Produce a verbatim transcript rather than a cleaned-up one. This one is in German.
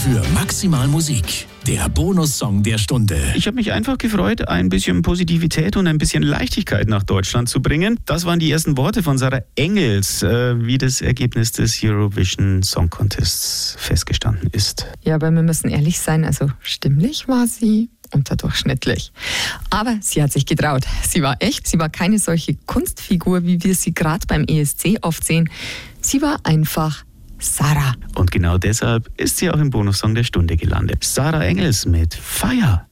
für Maximal Musik, der Bonussong der Stunde. Ich habe mich einfach gefreut, ein bisschen Positivität und ein bisschen Leichtigkeit nach Deutschland zu bringen. Das waren die ersten Worte von Sarah Engels, äh, wie das Ergebnis des Eurovision Song Contests festgestanden ist. Ja, aber wir müssen ehrlich sein, also stimmlich war sie unterdurchschnittlich. Aber sie hat sich getraut. Sie war echt, sie war keine solche Kunstfigur, wie wir sie gerade beim E S C oft sehen. Sie war einfach Sarah. Und genau deshalb ist sie auch im Bonussong der Stunde gelandet. Sarah Engels mit Fire.